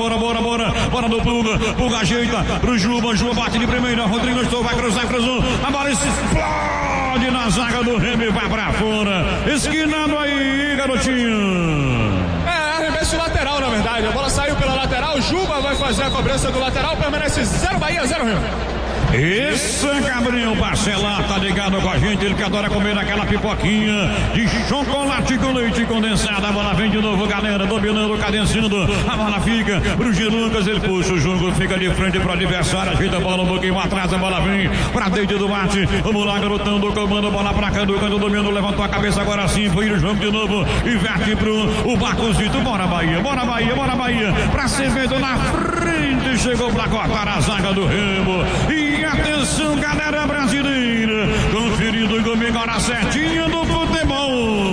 Bora do Pulga ajeita pro Juba bate de primeira, Rodrigo Estou vai cruzar, cruzou, a bola explode na zaga do Remy, vai pra fora, esquinado aí, garotinho. Arremesso lateral, na verdade, a bola saiu pela lateral, Juba vai fazer a cobrança do lateral, permanece 0 Bahia, 0 Rio. Esse Gabriel Barcelar tá ligado com a gente, ele que adora comer aquela pipoquinha de chocolate com leite condensado. A bola vem de novo, galera, dominando, cadenciando, a bola fica pro G. Lucas, ele puxa o jogo, fica de frente pro adversário, ajeita a bola um pouquinho atrás, a bola vem pra dentro do bate, vamos lá, garotão do comando, bola pra cá, do canto, domínio, levantou a cabeça, agora sim, foi o jogo de novo, inverte pro Bacuzito, bora Bahia, pra Sevedo na frente, chegou pra cortar a zaga do Remo, e atenção, galera brasileira, conferido comigo agora certinho do futebol.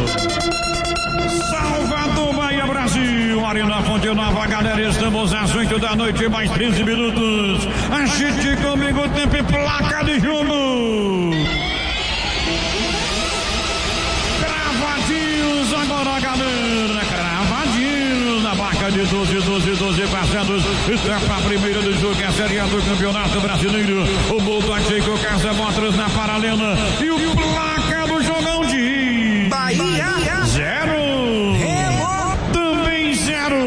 Salvador, Bahia, Brasil, Arena Fonte Nova, galera, estamos às 8 da noite, mais 13 minutos. Agite comigo, tempo e placa de jogo. Cravadinhos agora, galera, cravadinhos na placa de 12 passados. Está a primeira do jogo, é a Série A do Campeonato Brasileiro. O Bolton Chico Casa Motors na paralela. E o placa do jogão de Bahia 0. Remo também 0.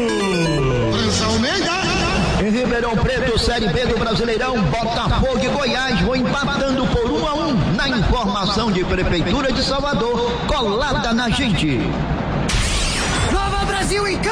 Em Ribeirão Preto, Série B do Brasileirão, Botafogo e Goiás vão empatando por 1-1 na informação de Prefeitura de Salvador, colada na gente. Nova Brasil em